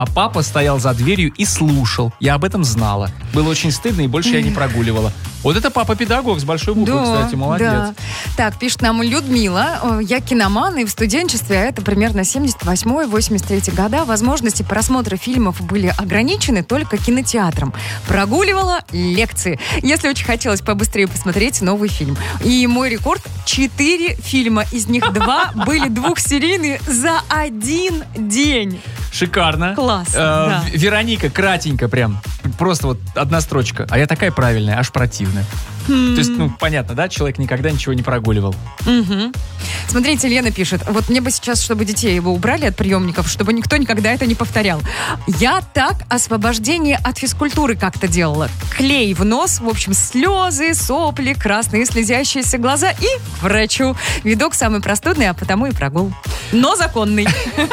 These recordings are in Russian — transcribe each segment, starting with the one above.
а папа стоял за дверью и слушал. Я об этом знала. Было очень стыдно, и больше я не прогуливала. Вот это папа-педагог с большой буквы, кстати, молодец. Да. Так, пишет нам Людмила. Я киноман, и в студенчестве, а это примерно 78-83 года, возможности просмотра фильмов были ограничены только кинотеатром. Прогуливала лекции, если очень хотелось побыстрее посмотреть новый фильм. И мой рекорд — 4 фильма. Из них 2 были двухсерийные за 1 день. Шикарно. Класс, да. Вероника, кратенько прям. Просто вот одна строчка. А я такая правильная, аж противная. То есть, понятно, да? Человек никогда ничего не прогуливал. Угу. Смотрите, Лена пишет. Вот мне бы сейчас, чтобы детей его убрали от приемников, чтобы никто никогда это не повторял. Я так освобождение от физкультуры как-то делала. Клей в нос, в общем, слезы, сопли, красные слезящиеся глаза и к врачу. Видок самый простудный, а потому и прогул. Но законный.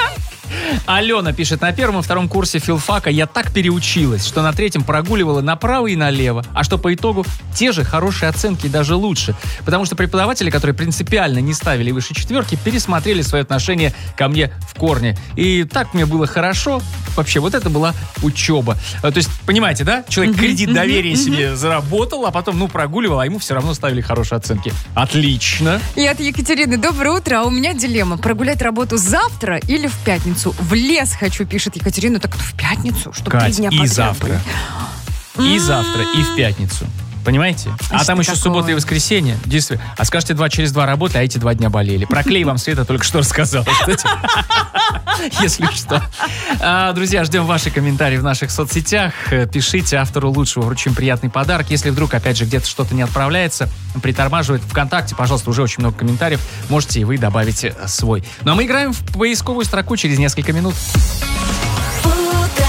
Алена пишет, на 1-м и 2-м курсе филфака я так переучилась, что на 3-м прогуливала направо и налево, а что по итогу те же хорошие оценки и даже лучше, потому что преподаватели, которые принципиально не ставили выше 4, пересмотрели свое отношение ко мне в корне. И так мне было хорошо. Вообще, вот это была учеба. То есть, понимаете, да? Человек кредит доверия себе заработал, а потом, прогуливал, а ему все равно ставили хорошие оценки. Отлично. И от Екатерины. Доброе утро, а у меня дилемма. Прогулять работу завтра или в пятницу? В лес хочу, пишет Екатерина. Так в пятницу, чтобы 3 дня подряд. И завтра. И завтра, и в пятницу. Понимаете? А там еще суббота и воскресенье. Действительно. А скажете, через 2 работали, а эти 2 дня болели. Про клей вам Света только что рассказала, кстати. Если что. Друзья, ждем ваши комментарии в наших соцсетях. Пишите, автору лучшего вручим приятный подарок. Если вдруг, опять же, где-то что-то не отправляется, притормаживает ВКонтакте, пожалуйста, уже очень много комментариев. Можете и вы добавить свой. Ну а мы играем в поисковую строку через несколько минут.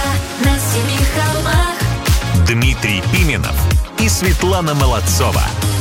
Дмитрий Пименов и Светлана Молодцова.